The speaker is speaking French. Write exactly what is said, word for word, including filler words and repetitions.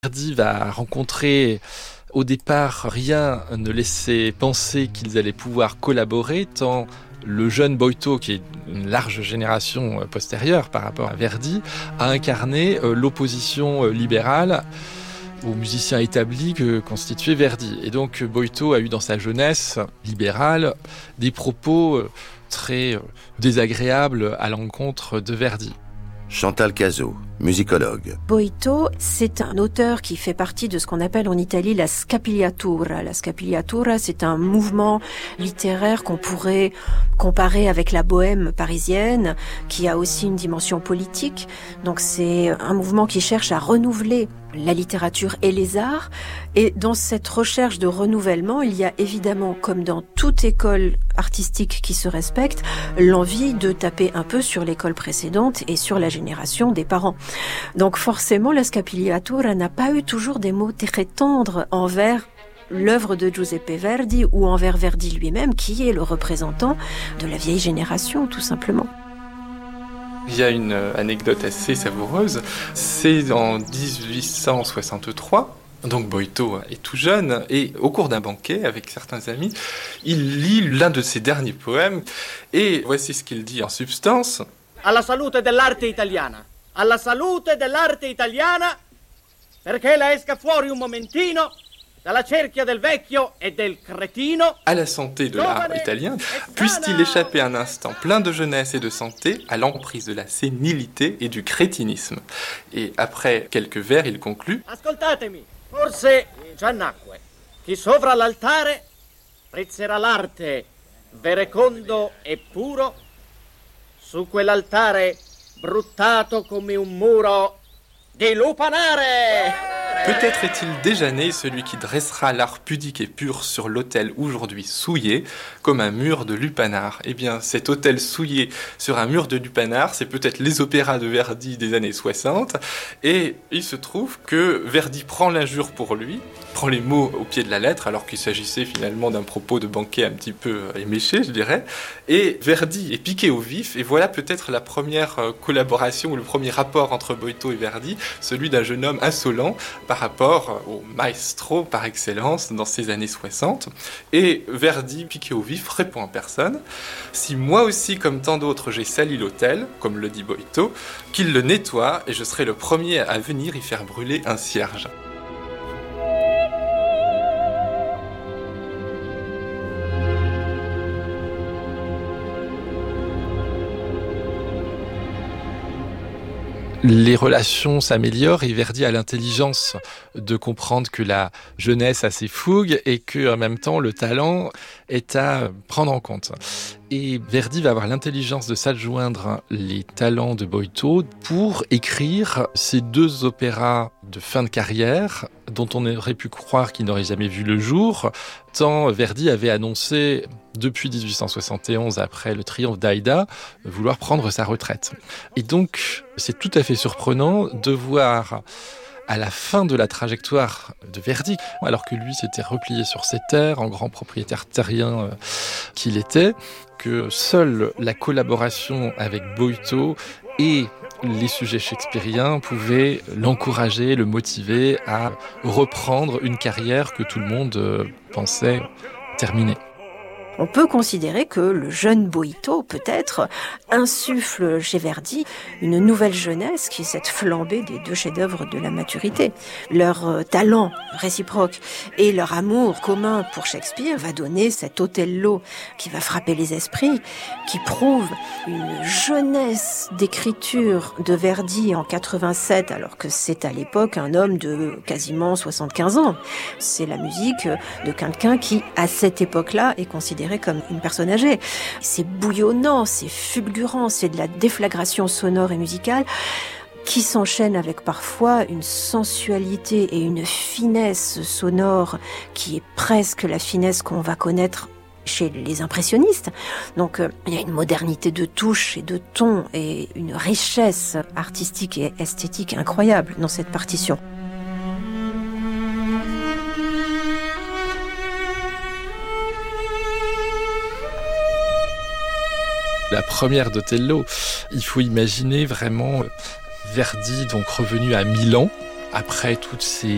Verdi va rencontrer, au départ, rien ne laissait penser qu'ils allaient pouvoir collaborer, tant le jeune Boito, qui est une large génération postérieure par rapport à Verdi, a incarné l'opposition libérale aux musiciens établis que constituait Verdi. Et donc Boito a eu dans sa jeunesse libérale des propos très désagréables à l'encontre de Verdi. Chantal Cazot, musicologue. Boito, c'est un auteur qui fait partie de ce qu'on appelle en Italie la scapigliatura. La scapigliatura, c'est un mouvement littéraire qu'on pourrait comparer avec la bohème parisienne, qui a aussi une dimension politique. Donc c'est un mouvement qui cherche à renouveler la littérature et les arts. Et dans cette recherche de renouvellement, il y a évidemment, comme dans toute école artistique qui se respecte, l'envie de taper un peu sur l'école précédente et sur la génération des parents. Donc forcément, la scapigliatura n'a pas eu toujours des mots très tendres envers l'œuvre de Giuseppe Verdi ou envers Verdi lui-même, qui est le représentant de la vieille génération, tout simplement. Il y a une anecdote assez savoureuse, c'est en dix-huit cent soixante-trois, donc Boito est tout jeune, et au cours d'un banquet avec certains amis, il lit l'un de ses derniers poèmes, et voici ce qu'il dit en substance. Alla salute dell'arte italiana, alla salute dell'arte italiana, perché la esca fuori un momentino dalla cerchia del vecchio e del cretino. À la santé de l'art italien, puisse-t-il échapper un instant plein de jeunesse et de santé à l'emprise de la sénilité et du crétinisme. Et après quelques vers, il conclut. Ascoltatemi, forse già nacque, chi sovra l'altare prezzerà l'arte verecondo e puro, su quell'altare bruttato come un muro di lupanare. Peut-être est-il déjà né celui qui dressera l'art pudique et pur sur l'autel aujourd'hui souillé, comme un mur de lupanar. Eh bien, cet autel souillé sur un mur de lupanar, c'est peut-être les opéras de Verdi des années soixante, et il se trouve que Verdi prend l'injure pour lui, prend les mots au pied de la lettre, alors qu'il s'agissait finalement d'un propos de banquet un petit peu éméché, je dirais, et Verdi est piqué au vif, et voilà peut-être la première collaboration, ou le premier rapport entre Boito et Verdi, celui d'un jeune homme insolent, par rapport au maestro par excellence dans ces années soixante. Et Verdi, piqué au vif, répond en personne « Si moi aussi, comme tant d'autres, j'ai sali l'autel, comme le dit Boito, qu'il le nettoie et je serai le premier à venir y faire brûler un cierge. » Les relations s'améliorent et Verdi a l'intelligence de comprendre que la jeunesse a ses fougues et que en même temps le talent est à prendre en compte. Et Verdi va avoir l'intelligence de s'adjoindre les talents de Boito pour écrire ces deux opéras de fin de carrière dont on aurait pu croire qu'ils n'auraient jamais vu le jour, tant Verdi avait annoncé depuis dix-huit cent soixante et onze, après le triomphe d'Aïda, vouloir prendre sa retraite. Et donc, c'est tout à fait surprenant de voir à la fin de la trajectoire de Verdi, alors que lui s'était replié sur ses terres, en grand propriétaire terrien qu'il était, que seule la collaboration avec Boito et les sujets shakespeariens pouvaient l'encourager, le motiver à reprendre une carrière que tout le monde pensait terminée. On peut considérer que le jeune Boito, peut-être, insuffle chez Verdi une nouvelle jeunesse qui est cette flambée des deux chefs-d'œuvre de la maturité. Leur talent réciproque et leur amour commun pour Shakespeare va donner cet Othello qui va frapper les esprits, qui prouve une jeunesse d'écriture de Verdi en quatre-vingt-sept, alors que c'est à l'époque un homme de quasiment soixante-quinze ans. C'est la musique de quelqu'un qui, à cette époque-là, est considéré comme une personne âgée. C'est bouillonnant, c'est fulgurant, c'est de la déflagration sonore et musicale qui s'enchaîne avec parfois une sensualité et une finesse sonore qui est presque la finesse qu'on va connaître chez les impressionnistes. Donc euh, il y a une modernité de touche et de ton et une richesse artistique et esthétique incroyable dans cette partition. La première d'Othello, il faut imaginer vraiment Verdi donc revenu à Milan après toutes ces